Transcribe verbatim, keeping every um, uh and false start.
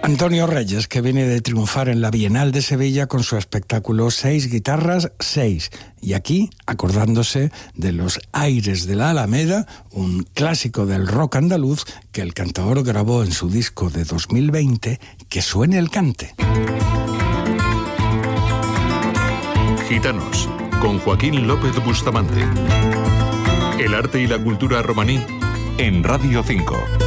Antonio Reyes, que viene de triunfar en la Bienal de Sevilla con su espectáculo Seis Guitarras, Seis. Y aquí, acordándose de los aires de la Alameda, un clásico del rock andaluz que el cantador grabó en su disco de dos mil veinte, Que suene el cante. Gitanos, con Joaquín López Bustamante. El arte y la cultura romaní en Radio cinco.